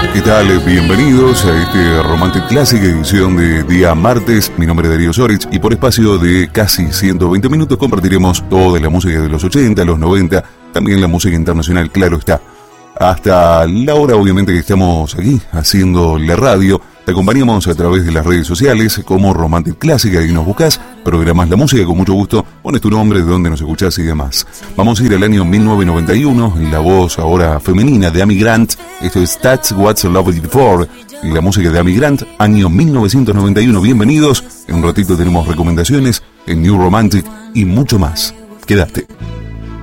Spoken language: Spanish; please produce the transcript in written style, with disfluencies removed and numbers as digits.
¿Qué tal? Bienvenidos a este Romantic Classic, edición de día martes. Mi nombre es Darío Soric y por espacio de casi 120 minutos compartiremos toda la música de los 80, los 90, también la música internacional, claro está. Hasta la hora, obviamente, que estamos aquí haciendo la radio. Te acompañamos a través de las redes sociales como Romantic Classic, ahí nos buscas, programas la música, con mucho gusto pones tu nombre, de dónde nos escuchás y demás. Vamos a ir al año 1991, la voz ahora femenina de Amy Grant. Esto es That's What's Love Is For, y la música de Amy Grant, año 1991. Bienvenidos, en un ratito tenemos recomendaciones en New Romantic y mucho más. Quédate.